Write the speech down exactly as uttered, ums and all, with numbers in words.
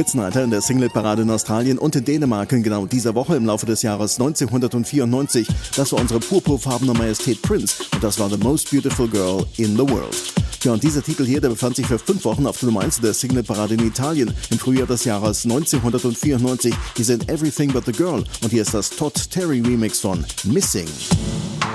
Spitzenreiter in der Singleparade in Australien und in Dänemark in genau dieser Woche im Laufe des Jahres neunzehnhundertvierundneunzig. Das war unsere purpurfarbene Majestät Prince und das war The Most Beautiful Girl in the World. Ja, und dieser Titel hier, der befand sich für fünf Wochen auf der Nummer eins der Singleparade in Italien im Frühjahr des Jahres neunzehnhundertvierundneunzig. Die sind Everything But The Girl und hier ist das Todd Terry Remix von Missing.